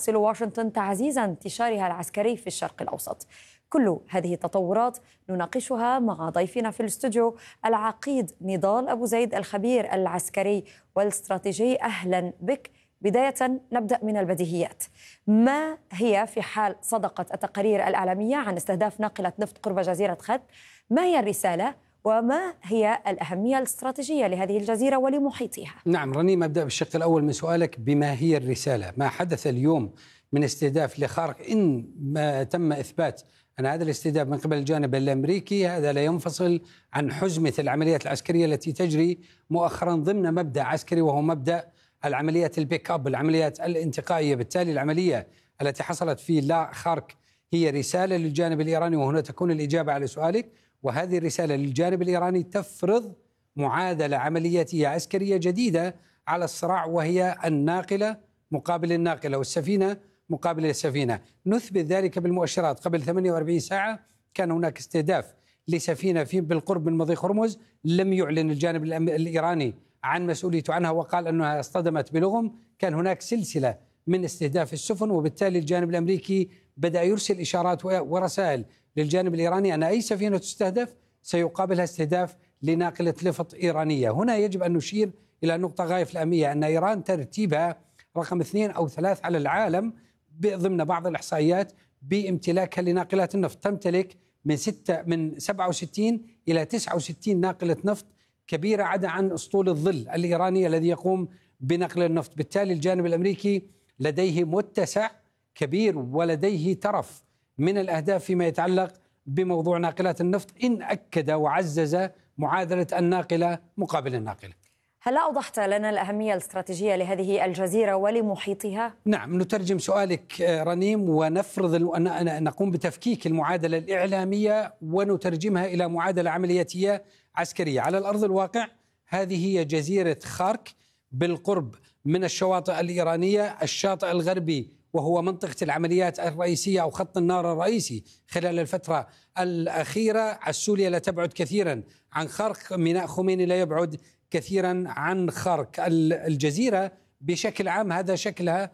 تواصل واشنطن تعزيز انتشارها العسكري في الشرق الأوسط. كل هذه التطورات نناقشها مع ضيفنا في الاستوديو العقيد نضال أبو زيد الخبير العسكري والاستراتيجي. أهلا بك. بداية نبدأ من البديهيات. ما هي في حال صدقت التقارير الإعلامية عن استهداف ناقلة نفط قرب جزيرة خد؟ ما هي الرسالة وما هي الأهمية الاستراتيجية لهذه الجزيرة ولمحيطها؟ نعم رنيم، أبدأ بالشق الأول من سؤالك. بما هي الرسالة؟ ما حدث اليوم من استهداف لخارق، إن ما تم إثبات أن هذا الاستهداف من قبل الجانب الأمريكي، هذا لا ينفصل عن حزمة العمليات العسكرية التي تجري مؤخرا ضمن مبدأ عسكري، وهو مبدأ العمليات البيك أب، العمليات الانتقائية. بالتالي العملية التي حصلت في لخارق هي رسالة للجانب الإيراني، وهنا تكون الإجابة على سؤالك. وهذه الرسالة للجانب الإيراني تفرض معادلة عملياتية عسكرية جديدة على الصراع، وهي الناقلة مقابل الناقلة والسفينة مقابل السفينة. نثبت ذلك بالمؤشرات. قبل 48 ساعة كان هناك استهداف لسفينة بالقرب من مضيق هرمز، لم يعلن الجانب الإيراني عن مسؤوليته عنها، وقال أنها اصطدمت بلغم. كان هناك سلسلة من استهداف السفن، وبالتالي الجانب الأمريكي بدأ يرسل إشارات ورسائل للجانب الإيراني أن أي سفينة تستهدف سيقابلها استهداف لناقلة نفط إيرانية. هنا يجب أن نشير إلى نقطة غاية في الأهمية، أن إيران ترتيبها رقم 2 أو 3 على العالم ضمن بعض الإحصائيات بامتلاكها لناقلات النفط. تمتلك من 67 إلى 69 ناقلة نفط كبيرة، عدا عن أسطول الظل الإيراني الذي يقوم بنقل النفط. بالتالي الجانب الأمريكي لديه متسع كبير ولديه ترف من الأهداف فيما يتعلق بموضوع ناقلات النفط، إن أكد وعزز معادلة الناقلة مقابل الناقلة. هل أوضحت لنا الأهمية الاستراتيجية لهذه الجزيرة ولمحيطها؟ نعم، نترجم سؤالك رنيم ونفرض أن نقوم بتفكيك المعادلة الإعلامية ونترجمها إلى معادلة عملياتية عسكرية. على الأرض الواقع هذه هي جزيرة خارك بالقرب من الشواطئ الإيرانية، الشاطئ الغربي وهو منطقة العمليات الرئيسية أو خط النار الرئيسي خلال الفترة الأخيرة. السوريا لا تبعد كثيرا عن خارك، ميناء خميني لا يبعد كثيرا عن خارك. الجزيرة بشكل عام هذا شكلها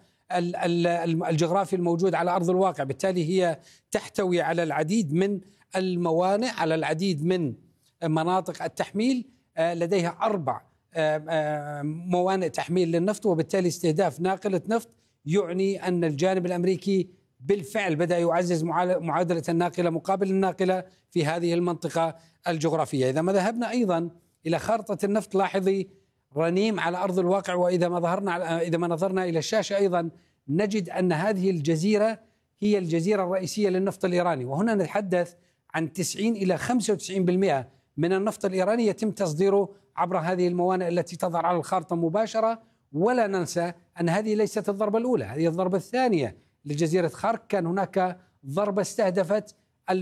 الجغرافي الموجود على أرض الواقع. بالتالي هي تحتوي على العديد من الموانئ، على العديد من مناطق التحميل. لديها 4 موانئ تحميل للنفط، وبالتالي استهداف ناقلة نفط يعني أن الجانب الأمريكي بالفعل بدأ يعزز معادلة الناقلة مقابل الناقلة في هذه المنطقة الجغرافية. إذا ما ذهبنا أيضا إلى خارطة النفط، لاحظي رنيم على أرض الواقع، وإذا ما نظرنا إلى الشاشة أيضا نجد أن هذه الجزيرة هي الجزيرة الرئيسية للنفط الإيراني. وهنا نتحدث عن 90 إلى 95% من النفط الإيراني يتم تصديره عبر هذه الموانئ التي تظهر على الخارطة مباشرة. ولا ننسى أن هذه ليست الضربة الأولى، هذه الضربة الثانية لجزيرة خارك. كان هناك ضربة استهدفت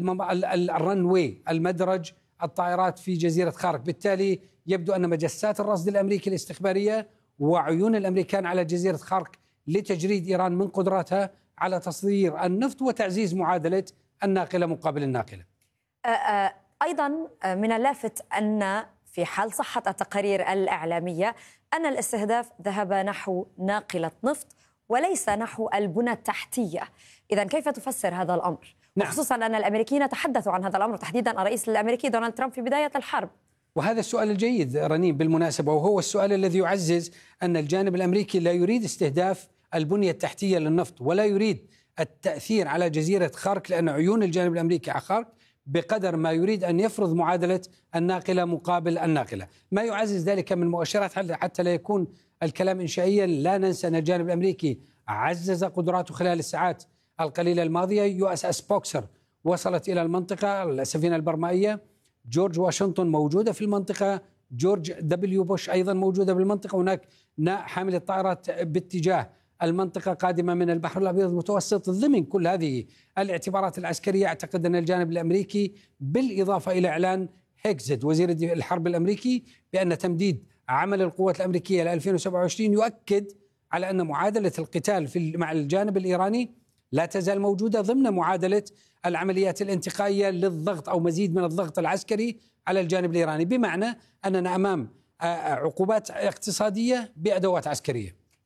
الرنوي، المدرج الطائرات في جزيرة خارك. بالتالي يبدو أن مجسات الرصد الأمريكي الاستخبارية وعيون الأمريكان على جزيرة خارك لتجريد إيران من قدراتها على تصدير النفط وتعزيز معادلة الناقلة مقابل الناقلة. أيضا من اللافت أن في حال صحة التقارير الإعلامية أن الاستهداف ذهب نحو ناقلة نفط وليس نحو البنى التحتية. إذن كيف تفسر هذا الأمر؟ نعم. خصوصا أن الأمريكيين تحدثوا عن هذا الأمر، تحديدا الرئيس الأمريكي دونالد ترامب في بداية الحرب. وهذا السؤال الجيد رنيم بالمناسبة، وهو السؤال الذي يعزز أن الجانب الأمريكي لا يريد استهداف البنية التحتية للنفط ولا يريد التأثير على جزيرة خارك، لأن عيون الجانب الأمريكي على خارك بقدر ما يريد أن يفرض معادلة الناقلة مقابل الناقلة. ما يعزز ذلك من مؤشرات حتى لا يكون الكلام إنشائيا. لا ننسى أن الجانب الأمريكي عزز قدراته خلال الساعات القليلة الماضية. يو اس اس بوكسر وصلت إلى المنطقة، السفينة البرمائية. جورج واشنطن موجودة في المنطقة، جورج دبليو بوش أيضا موجودة بالمنطقة. هناك حاملة طائرات باتجاه المنطقة قادمة من البحر الأبيض المتوسط. ضمن كل هذه الاعتبارات العسكرية أعتقد أن الجانب الأمريكي بالإضافة إلى إعلان هيكزد وزير الحرب الأمريكي بأن تمديد عمل القوات الأمريكية ل 2027 يؤكد على أن معادلة القتال مع الجانب الإيراني لا تزال موجودة ضمن معادلة العمليات الانتقائية للضغط أو مزيد من الضغط العسكري على الجانب الإيراني، بمعنى أننا أمام عقوبات اقتصادية بأدوات عسكرية.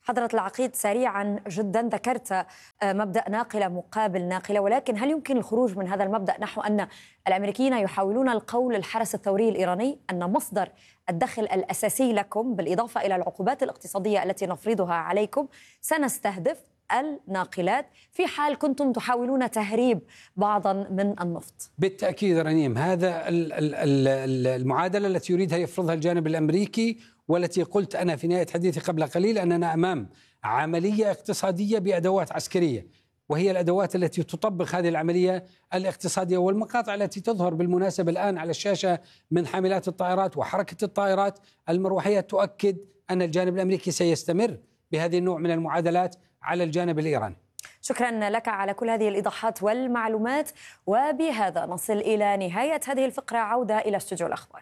حضرة العقيد، سريعا جدا ذكرت مبدأ ناقلة مقابل ناقلة، ولكن هل يمكن الخروج من هذا المبدأ نحو أن الأمريكيين يحاولون القول للحرس الثوري الإيراني أن مصدر الدخل الأساسي لكم بالإضافة إلى العقوبات الاقتصادية التي نفرضها عليكم سنستهدف الناقلات في حال كنتم تحاولون تهريب بعضا من النفط؟ بالتأكيد رنيم، هذا المعادلة التي يريدها يفرضها الجانب الأمريكي، والتي قلت أنا في نهاية حديثي قبل قليل أننا أمام عملية اقتصادية بأدوات عسكرية، وهي الأدوات التي تطبق هذه العملية الاقتصادية. والمقاطع التي تظهر بالمناسبة الآن على الشاشة من حاملات الطائرات وحركة الطائرات المروحية تؤكد أن الجانب الأمريكي سيستمر بهذه النوع من المعادلات على الجانب الإيراني. شكرا لك على كل هذه الإيضاحات والمعلومات، وبهذا نصل إلى نهاية هذه الفقرة. عودة إلى استوديو الأخبار.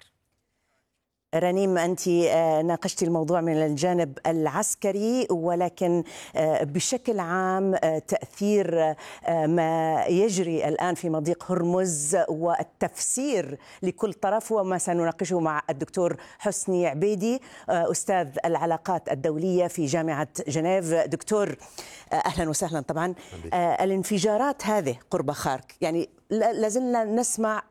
رنيم، أنت ناقشتي الموضوع من الجانب العسكري، ولكن بشكل عام تأثير ما يجري الآن في مضيق هرمز والتفسير لكل طرف وما سنناقشه مع الدكتور حسني عبيدي أستاذ العلاقات الدولية في جامعة جنيف. دكتور أهلا وسهلا. طبعا الانفجارات هذه قرب خارك، يعني لازلنا نسمع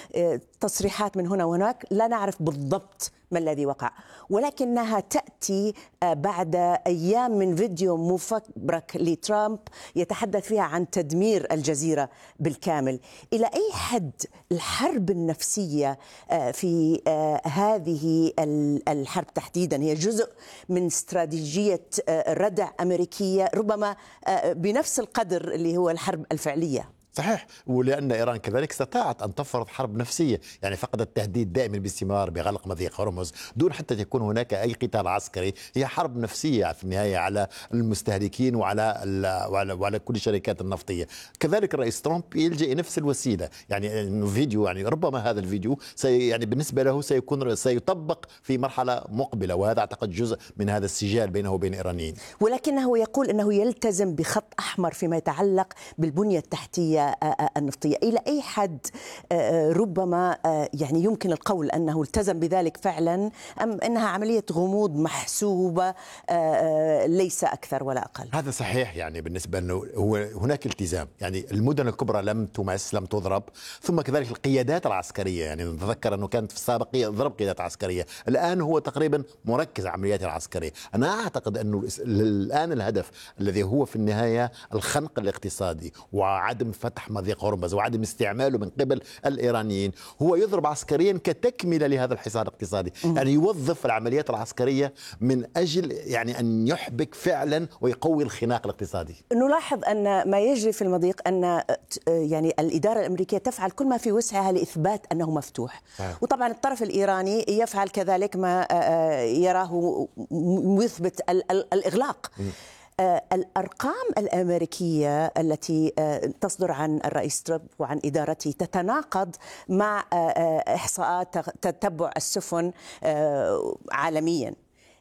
تصريحات من هنا وهناك، لا نعرف بالضبط ما الذي وقع، ولكنها تأتي بعد أيام من فيديو مفبرك لترامب يتحدث فيها عن تدمير الجزيرة بالكامل. إلى أي حد الحرب النفسية في هذه الحرب تحديدا هي جزء من استراتيجية ردع أمريكية ربما بنفس القدر اللي هو الحرب الفعلية؟ صحيح، ولأن إيران كذلك استطاعت أن تفرض حرب نفسية، يعني فقدت التهديد دائما باستمرار بغلق مضيق هرمز دون حتى يكون هناك أي قتال عسكري. هي حرب نفسية في النهاية على المستهلكين وعلى كل الشركات النفطية. كذلك الرئيس ترامب يلجأ نفس الوسيلة، يعني فيديو، يعني ربما هذا الفيديو يعني بالنسبة له سيطبق في مرحلة مقبلة، وهذا أعتقد جزء من هذا السجال بينه وبين الإيرانيين. ولكنه يقول أنه يلتزم بخط أحمر فيما يتعلق بالبنية التحتية النفطية. إلى أي حد ربما يعني يمكن القول أنه التزم بذلك فعلا، أم أنها عملية غموض محسوبة ليس أكثر ولا أقل؟ هذا صحيح، يعني بالنسبة أنه هو هناك التزام، يعني المدن الكبرى لم تمس، لم تضرب، ثم كذلك القيادات العسكرية، يعني نتذكر أنه كانت في السابق ضرب قيادات عسكرية، الآن هو تقريبا مركز عمليات العسكرية. أنا أعتقد أنه الآن الهدف الذي هو في النهاية الخنق الاقتصادي وعدم فتح مضيق هرمز وعدم استعماله من قبل الإيرانيين، هو يضرب عسكريا كتكملة لهذا الحصار الاقتصادي، يعني يوظف العمليات العسكرية من أجل يعني أن يحبك فعلا ويقوي الخناق الاقتصادي. نلاحظ أن ما يجري في المضيق أن يعني الإدارة الأمريكية تفعل كل ما في وسعها لإثبات أنه مفتوح، وطبعا الطرف الإيراني يفعل كذلك ما يراه يثبت الإغلاق. الأرقام الأمريكية التي تصدر عن الرئيس ترامب وعن إدارته تتناقض مع إحصاءات تتبع السفن عالميا.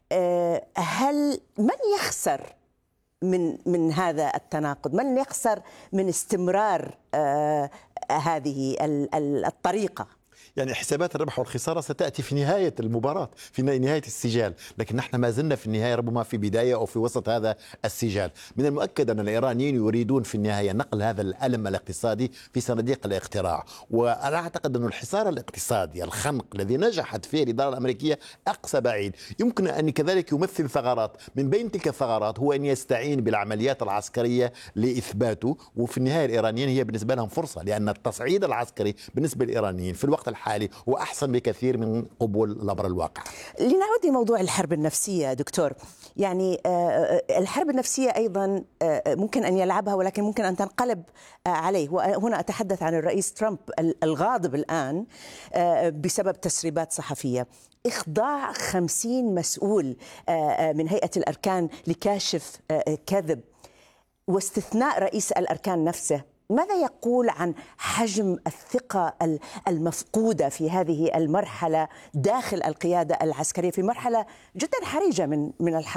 من يخسر من هذا التناقض؟ من يخسر من استمرار هذه الطريقة؟ يعني حسابات الربح والخسارة ستأتي في نهاية المباراة، في نهاية السجال، لكن نحن ما زلنا في النهاية ربما في بداية أو في وسط هذا السجال. من المؤكد أن الإيرانيين يريدون في النهاية نقل هذا الألم الاقتصادي في صناديق الاقتراع، وأنا أعتقد أن الحصار الاقتصادي الخنق الذي نجحت فيه الإدارة الأمريكية أقصى بعيد. يمكن أن كذلك يمثل ثغرات، من بين تلك الثغرات هو أن يستعين بالعمليات العسكرية لإثباته، وفي النهاية الإيرانيين هي بالنسبة لهم فرصة، لأن التصعيد العسكري بالنسبة للإيرانيين في الوقت الحالي وأحسن بكثير من قبول الأمر الواقع. لنعود لموضوع الحرب النفسية دكتور، يعني الحرب النفسية أيضا ممكن أن يلعبها، ولكن ممكن أن تنقلب عليه. وهنا أتحدث عن الرئيس ترامب الغاضب الآن بسبب تسريبات صحفية، إخضاع 50 مسؤول من هيئة الأركان لكاشف كذب، واستثناء رئيس الأركان نفسه. ماذا يقول عن حجم الثقة المفقودة في هذه المرحلة داخل القيادة العسكرية، في مرحلة جدا حرجة من الحرب؟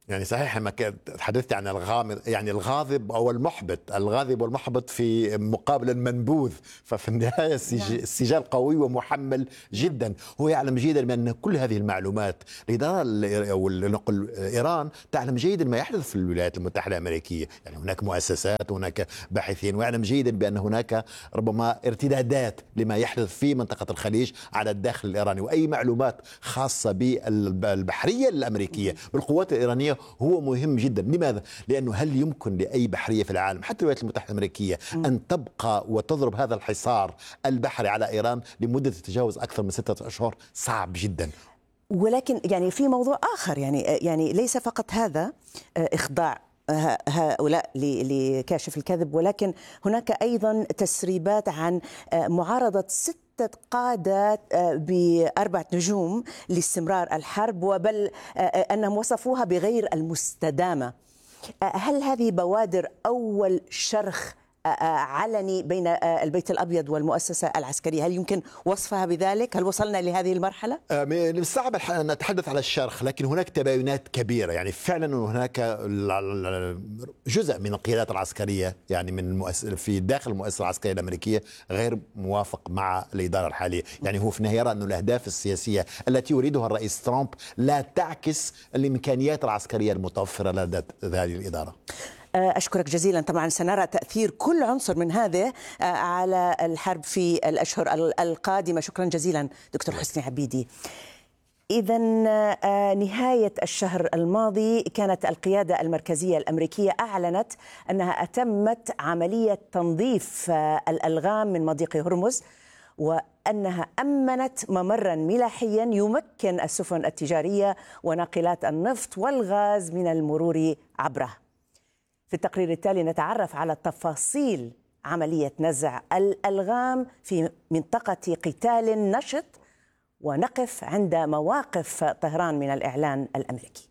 يعني صحيح لما تحدثت عن الغامض، يعني الغاضب أو المحبط، الغاضب والمحبط في مقابل المنبوذ، ففي النهاية السجال قوي ومحمل جدا. هو يعلم جيدا بأن كل هذه المعلومات الإدارة أو إيران تعلم جيدا ما يحدث في الولايات المتحدة الأمريكية، يعني هناك مؤسسات وهناك باحثين، ويعلم جيدا بأن هناك ربما ارتدادات لما يحدث في منطقة الخليج على الداخل الإيراني، وأي معلومات خاصة بالبحرية الأمريكية بالقوات الإيرانية هو مهم جدا. لماذا؟ لأنه هل يمكن لأي بحرية في العالم حتى الولايات المتحدة الأمريكية أن تبقى وتضرب هذا الحصار البحري على إيران لمدة تتجاوز أكثر من 6 أشهر؟ صعب جدا. ولكن يعني في موضوع آخر، يعني ليس فقط هذا إخضاع هؤلاء لكاشف الكذب، ولكن هناك أيضا تسريبات عن معارضة 6 قادة ب4 نجوم لاستمرار الحرب، وبل أنهم وصفوها بغير المستدامة. هل هذه بوادر أول شرخ علني بين البيت الأبيض والمؤسسة العسكرية؟ هل يمكن وصفها بذلك؟ هل وصلنا لهذه المرحلة؟ من الصعب أن نتحدث على الشرخ، لكن هناك تباينات كبيرة. يعني فعلا هناك جزء من القيادات العسكرية يعني من في داخل المؤسسة العسكرية الأمريكية غير موافق مع الإدارة الحالية. يعني هو في النهاية يرى أن الأهداف السياسية التي يريدها الرئيس ترامب لا تعكس الإمكانيات العسكرية المتوفرة لدى هذه الإدارة. أشكرك جزيلا. طبعا سنرى تأثير كل عنصر من هذا على الحرب في الأشهر القادمة. شكرا جزيلا دكتور حسني عبيدي. إذا نهاية الشهر الماضي كانت القيادة المركزية الأمريكية أعلنت أنها أتمت عملية تنظيف الألغام من مضيق هرمز، وأنها أمنت ممرا ملاحيا يمكن السفن التجارية وناقلات النفط والغاز من المرور عبره. في التقرير التالي نتعرف على تفاصيل عملية نزع الألغام في منطقة قتال نشط، ونقف عند مواقف طهران من الإعلان الأمريكي.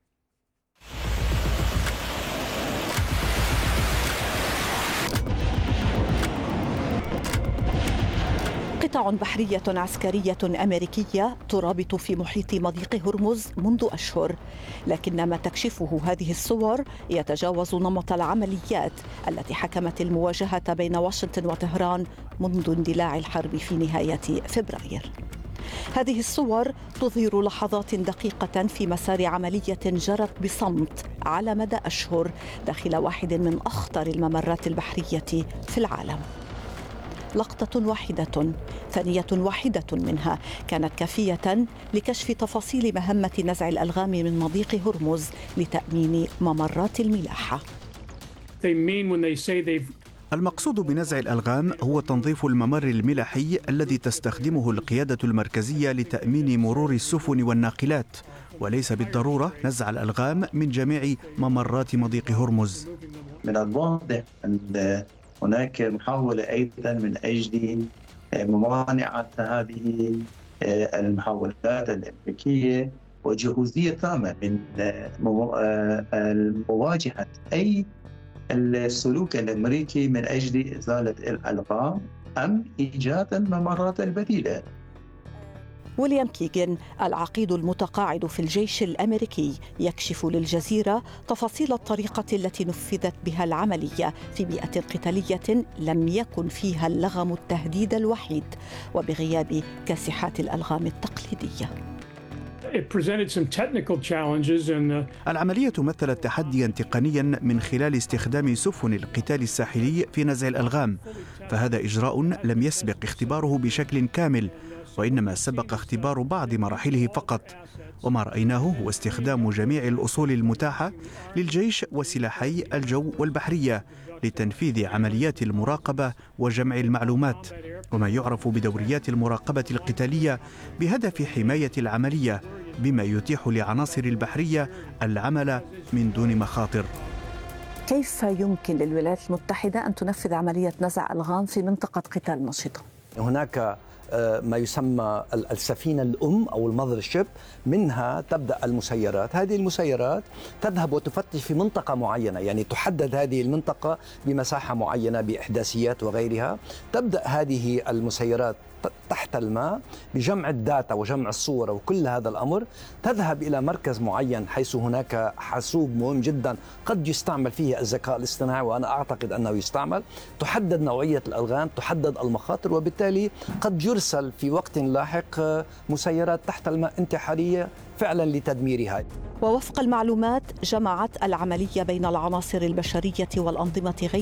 قطع بحرية عسكرية أمريكية ترابط في محيط مضيق هرمز منذ أشهر، لكن ما تكشفه هذه الصور يتجاوز نمط العمليات التي حكمت المواجهة بين واشنطن وطهران منذ اندلاع الحرب في نهاية فبراير. هذه الصور تظهر لحظات دقيقة في مسار عملية جرت بصمت على مدى أشهر داخل واحد من أخطر الممرات البحرية في العالم. لقطة واحدة، ثانية واحدة منها كانت كافية لكشف تفاصيل مهمة نزع الألغام من مضيق هرمز لتأمين ممرات الملاحة. المقصود بنزع الألغام هو تنظيف الممر الملاحي الذي تستخدمه القيادة المركزية لتأمين مرور السفن والناقلات، وليس بالضرورة نزع الألغام من جميع ممرات مضيق هرمز. من الواضح أن هناك محاولة أيضا من أجل ممانعة هذه المحاولات الأمريكية، وجهوزية تامة من مواجهة أي السلوك الأمريكي من أجل إزالة الألغام أم إيجاد الممرات البديلة. ويليام كيغن العقيد المتقاعد في الجيش الأمريكي يكشف للجزيرة تفاصيل الطريقة التي نفذت بها العملية في بيئة قتالية لم يكن فيها اللغم التهديد الوحيد، وبغياب كاسحات الألغام التقليدية. العملية مثلت تحديا تقنيا من خلال استخدام سفن القتال الساحلي في نزع الألغام، فهذا إجراء لم يسبق اختباره بشكل كامل، وإنما سبق اختبار بعض مراحله فقط. وما رأيناه هو استخدام جميع الأصول المتاحة للجيش وسلاحي الجو والبحرية لتنفيذ عمليات المراقبة وجمع المعلومات، وما يعرف بدوريات المراقبة القتالية بهدف حماية العملية، بما يتيح لعناصر البحرية العمل من دون مخاطر. كيف يمكن للولايات المتحدة أن تنفذ عملية نزع ألغام في منطقة قتال نشطة؟ هناك ما يسمى السفينة الأم أو المذر شيب، منها تبدأ المسيرات. هذه المسيرات تذهب وتفتش في منطقة معينة، يعني تحدد هذه المنطقة بمساحة معينة بإحداثيات وغيرها. تبدأ هذه المسيرات تحت الماء بجمع الداتا وجمع الصور وكل هذا الأمر، تذهب إلى مركز معين حيث هناك حاسوب مهم جدا قد يستعمل فيه الذكاء الاصطناعي، وأنا أعتقد أنه يستعمل. تحدد نوعية الألغام، تحدد المخاطر، وبالتالي قد يرسل في وقت لاحق مسيرات تحت الماء انتحارية فعلا لتدميرها. ووفق المعلومات جمعت العملية بين العناصر البشرية والأنظمة غير